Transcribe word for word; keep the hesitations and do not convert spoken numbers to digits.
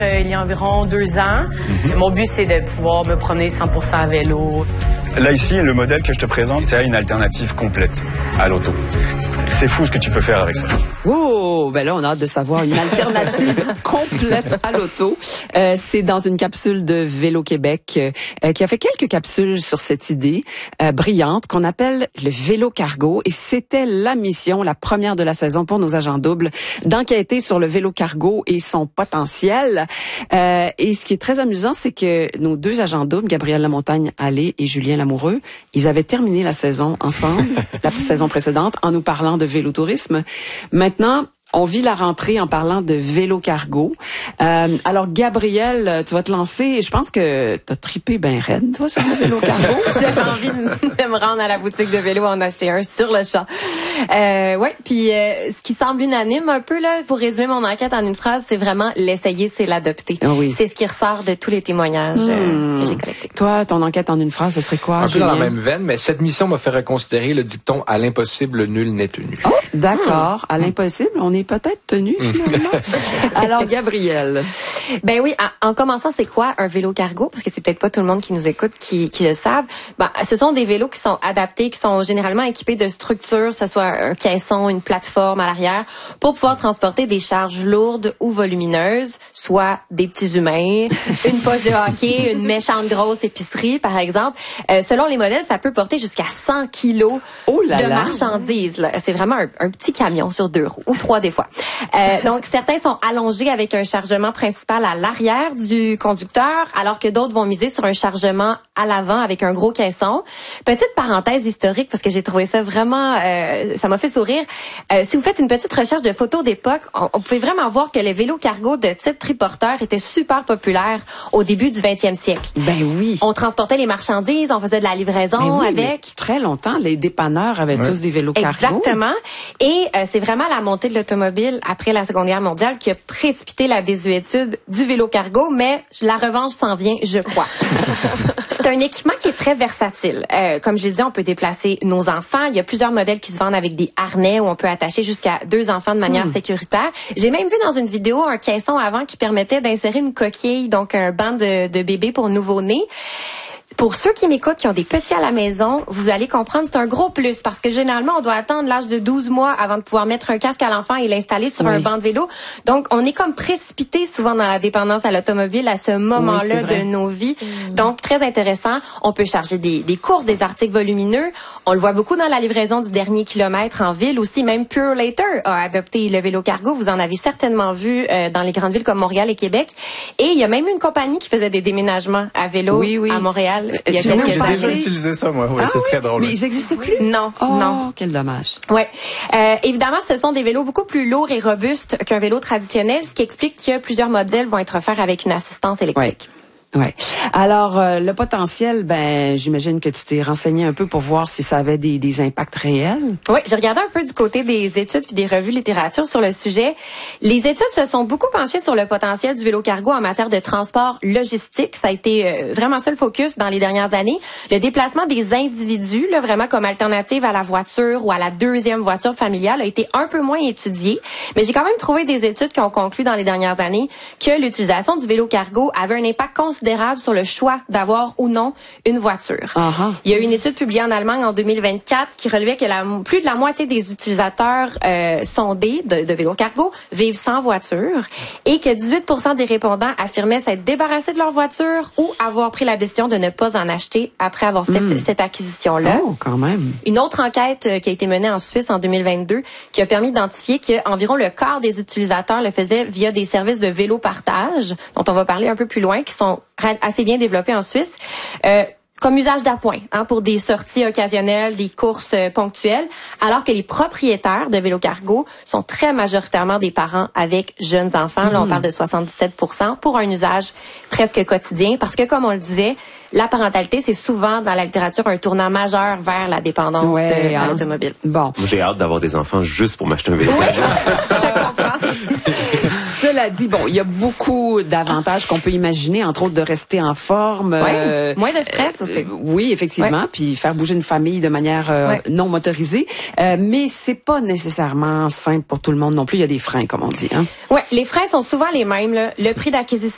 Euh, il y a environ deux ans. Mm-hmm. Mon but, c'est de pouvoir me promener cent pour cent à vélo. Là, ici, le modèle que je te présente, c'est une alternative complète à l'auto. C'est fou ce que tu peux faire avec ça. Oh, ben là, on a hâte de savoir une alternative complète à l'auto. Euh, c'est dans une capsule de Vélo Québec euh, qui a fait quelques capsules sur cette idée euh, brillante qu'on appelle le vélo cargo. Et c'était la mission, la première de la saison pour nos agents doubles, d'enquêter sur le vélo cargo et son potentiel. Euh, et ce qui est très amusant, c'est que nos deux agents doubles, Gabriel Lamontagne-Allé et Julien Lamoureux, ils avaient terminé la saison ensemble, la saison précédente, en nous parlant de vélotourisme. Maintenant, on vit la rentrée en parlant de vélo cargo. Euh, alors, Gabriel, tu vas te lancer. Je pense que t'as trippé ben raide, toi, sur le vélo cargo. J'avais envie de, de me rendre à la boutique de vélo en acheter un sur le champ. Euh, ouais, puis euh, ce qui semble unanime un peu, là, pour résumer mon enquête en une phrase, c'est vraiment l'essayer, c'est l'adopter. Oh oui. C'est ce qui ressort de tous les témoignages euh, mmh. que j'ai collectés. Toi, ton enquête en une phrase, ce serait quoi, Un Julien? peu dans la même veine, mais cette mission m'a fait reconsidérer le dicton « à l'impossible, nul n'est tenu ». Oh, d'accord. Mmh. À l'impossible, on est peut-être tenu, finalement. Alors, Gabriel. Ben oui, en, en commençant, c'est quoi un vélo cargo? Parce que c'est peut-être pas tout le monde qui nous écoute qui, qui le savent. Ben, ce sont des vélos qui sont adaptés, qui sont généralement équipés de structures, que ce soit un caisson, une plateforme à l'arrière, pour pouvoir transporter des charges lourdes ou volumineuses, soit des petits humains, une poche de hockey, une méchante grosse épicerie, par exemple. Euh, selon les modèles, ça peut porter jusqu'à cent kilos oh là de là. marchandises. Là. C'est vraiment un, un petit camion sur deux roues, ou trois des fois. Euh, donc, certains sont allongés avec un chargement principal à l'arrière du conducteur, alors que d'autres vont miser sur un chargement à l'avant avec un gros caisson. Petite parenthèse historique, parce que j'ai trouvé ça vraiment... Euh, ça m'a fait sourire. Euh, si vous faites une petite recherche de photos d'époque, on, on pouvait vraiment voir que les vélos cargo de type triporteur étaient super populaires au début du vingtième siècle. Ben oui. On transportait les marchandises, on faisait de la livraison oui, avec... Très longtemps, les dépanneurs avaient ouais. tous des vélos cargo. Exactement. Et euh, c'est vraiment la montée de l'automobile après la Seconde Guerre mondiale qui a précipité la désuétude du vélo cargo, mais la revanche s'en vient, je crois. C'est un équipement qui est très versatile. Euh, comme je l'ai dit, on peut déplacer nos enfants. Il y a plusieurs modèles qui se vendent avec des harnais où on peut attacher jusqu'à deux enfants de manière mmh. sécuritaire. J'ai même vu dans une vidéo un caisson avant qui permettait d'insérer une coquille, donc un banc de, de bébé pour nouveau-né. Pour ceux qui m'écoutent, qui ont des petits à la maison, vous allez comprendre, c'est un gros plus parce que généralement, on doit attendre l'âge de douze mois avant de pouvoir mettre un casque à l'enfant et l'installer sur oui. un banc de vélo. Donc, on est comme précipité souvent dans la dépendance à l'automobile à ce moment-là oui, de nos vies. Mmh. Donc, très intéressant. On peut charger des, des courses, des articles volumineux. On le voit beaucoup dans la livraison du dernier kilomètre en ville aussi. Même Pure Later a adopté le vélo cargo. Vous en avez certainement vu euh, dans les grandes villes comme Montréal et Québec. Et il y a même une compagnie qui faisait des déménagements à vélo oui, oui. à Montréal. Il y a J'ai déjà utilisé ça, moi. Oui, ah, c'est oui? très drôle. Mais ils n'existent plus? Non, oh, non. Quel dommage. Ouais. Euh, évidemment, ce sont des vélos beaucoup plus lourds et robustes qu'un vélo traditionnel, ce qui explique que plusieurs modèles vont être offerts avec une assistance électrique. Ouais. Ouais. Alors euh, le potentiel, ben j'imagine que tu t'es renseigné un peu pour voir si ça avait des, des impacts réels. Oui, j'ai regardé un peu du côté des études puis des revues littérature sur le sujet. Les études se sont beaucoup penchées sur le potentiel du vélo cargo en matière de transport logistique. Ça a été euh, vraiment ça le focus dans les dernières années. Le déplacement des individus, là, vraiment comme alternative à la voiture ou à la deuxième voiture familiale, a été un peu moins étudié. Mais j'ai quand même trouvé des études qui ont conclu dans les dernières années que l'utilisation du vélo cargo avait un impact considérable sur le choix d'avoir ou non une voiture. Uh-huh. Il y a eu une étude publiée en Allemagne en deux mille vingt-quatre qui relevait que la, plus de la moitié des utilisateurs euh, sondés de, de vélo cargo vivent sans voiture et que dix-huit pour cent des répondants affirmaient s'être débarrassés de leur voiture ou avoir pris la décision de ne pas en acheter après avoir fait mm. cette acquisition-là. Oh, quand même. Une autre enquête euh, qui a été menée en Suisse en deux mille vingt-deux qui a permis d'identifier qu'environ le quart des utilisateurs le faisaient via des services de vélo partage, dont on va parler un peu plus loin, qui sont assez bien développé en Suisse, euh, comme usage d'appoint, hein, pour des sorties occasionnelles, des courses euh, ponctuelles, alors que les propriétaires de vélo cargo sont très majoritairement des parents avec jeunes enfants. Mmh. Là, on parle de soixante-dix-sept pour cent pour un usage presque quotidien, parce que, comme on le disait, la parentalité, c'est souvent, dans la littérature, un tournant majeur vers la dépendance ouais, euh, à hein. l'automobile. Bon. J'ai hâte d'avoir des enfants juste pour m'acheter un vélo. Oui, je te comprends. Cela dit, bon, il y a beaucoup d'avantages qu'on peut imaginer, entre autres de rester en forme. Ouais, euh, moins de stress aussi. Euh, oui, effectivement, ouais. Puis faire bouger une famille de manière euh, ouais. non motorisée. Euh, mais c'est pas nécessairement simple pour tout le monde non plus. Il y a des freins, comme on dit. Hein? Ouais, les freins sont souvent les mêmes. Là. Le prix d'acquisition